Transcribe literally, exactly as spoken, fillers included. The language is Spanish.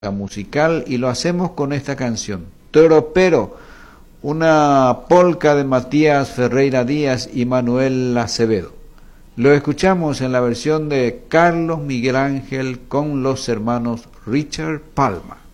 musical y lo hacemos con esta canción, Toropero, una polca de Matías Ferreira Díaz y Manuel Acevedo. Lo escuchamos en la versión de Carlos Miguel Ángel con los hermanos Richard Palma.